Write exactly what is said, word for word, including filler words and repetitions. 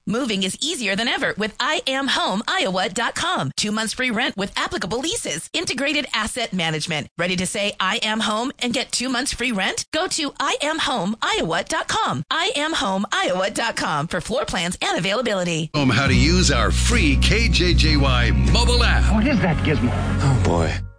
Moving is easier than ever with I am home iowa dot com. Two months free rent with applicable leases. Integrated asset management. Ready to say I am home and get two months free rent? Go to I am home iowa dot com. I am home iowa dot com for floor plans and availability. How to use our free K J J Y mobile app. What is that gizmo? Oh, boy.